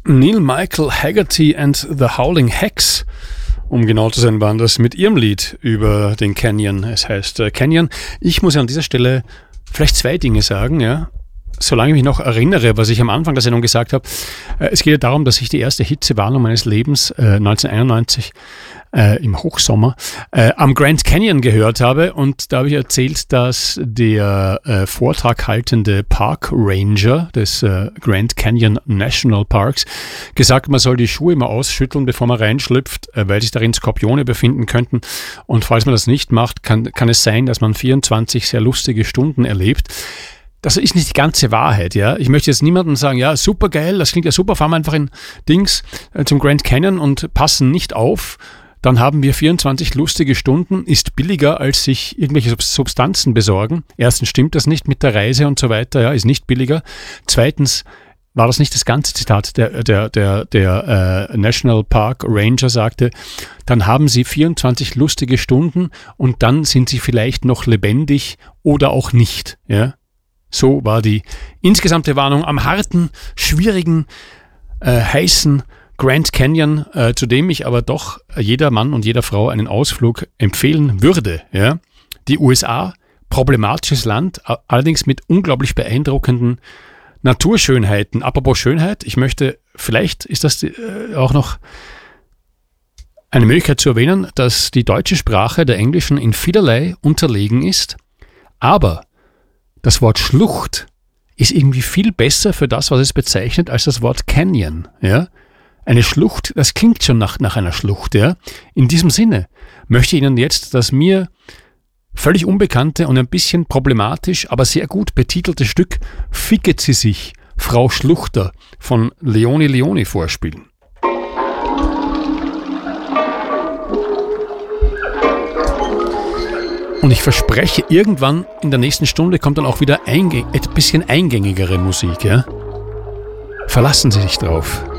Neil Michael Haggerty and the Howling Hex, um genau zu sein, waren das mit ihrem Lied über den Canyon. Es heißt Canyon. Ich muss ja an dieser Stelle vielleicht zwei Dinge sagen, ja. Solange ich mich noch erinnere, was ich am Anfang der Sendung gesagt habe. Es geht ja darum, dass ich die erste Hitzewarnung meines Lebens 1991 im Hochsommer am Grand Canyon gehört habe, und da habe ich erzählt, dass der Vortrag haltende Park Ranger des Grand Canyon National Parks gesagt, man soll die Schuhe immer ausschütteln, bevor man reinschlüpft, weil sich darin Skorpione befinden könnten, und falls man das nicht macht, kann es sein, dass man 24 sehr lustige Stunden erlebt. Das ist nicht die ganze Wahrheit, ja. Ich möchte jetzt niemandem sagen, ja, super geil, das klingt ja super, fahren wir einfach in Dings zum Grand Canyon und passen nicht auf. Dann haben wir 24 lustige Stunden, ist billiger, als sich irgendwelche Substanzen besorgen. Erstens stimmt das nicht mit der Reise und so weiter, ja, ist nicht billiger. Zweitens war das nicht das ganze Zitat. Der National Park Ranger sagte, dann haben sie 24 lustige Stunden und dann sind sie vielleicht noch lebendig oder auch nicht, ja. So war die insgesamte Warnung am harten, schwierigen, heißen Grand Canyon, zu dem ich aber doch jeder Mann und jeder Frau einen Ausflug empfehlen würde. Ja? Die USA, problematisches Land, allerdings mit unglaublich beeindruckenden Naturschönheiten. Apropos Schönheit, ich möchte, vielleicht ist das auch noch eine Möglichkeit zu erwähnen, dass die deutsche Sprache der englischen in vielerlei unterlegen ist, aber das Wort Schlucht ist irgendwie viel besser für das, was es bezeichnet, als das Wort Canyon. Ja? Eine Schlucht, das klingt schon nach einer Schlucht. Ja? In diesem Sinne möchte ich Ihnen jetzt das mir völlig unbekannte und ein bisschen problematisch, aber sehr gut betitelte Stück Ficket sie sich, Frau Schluchter von Leone Leone vorspielen. Und ich verspreche, irgendwann in der nächsten Stunde kommt dann auch wieder ein bisschen eingängigere Musik. Ja? Verlassen Sie sich drauf.